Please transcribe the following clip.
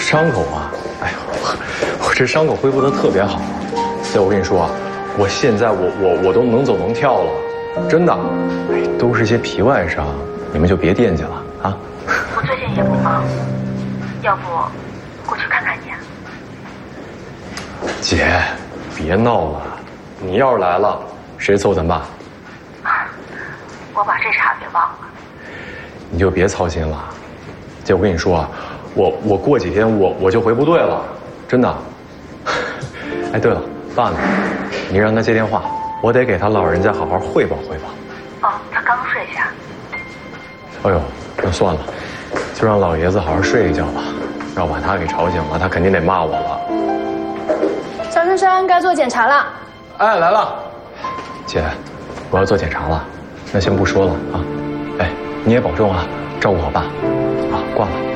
伤口啊，哎呦，我这伤口恢复得特别好。姐，我跟你说啊，我现在我都能走能跳了，真的。哎，都是些皮外伤，你们就别惦记了啊。 我最近也不忙，要不过去看看你啊？ 姐，别闹了，你要是来了，谁凑咱爸？ 我把这茬给忘了。 你就别操心了，姐，我跟你说啊，我过几天我就回部队了，真的。哎，对了，爸呢？你让他接电话，我得给他老人家好好汇报汇报。 哦，他刚睡下。 哎呦，那算了，就让老爷子好好睡一觉吧，要把他给吵醒了，他肯定得骂我了。 张珊珊该做检查了。 哎，来了，姐，我要做检查了，那先不说了啊。哎，你也保重啊，照顾好爸。啊，挂了。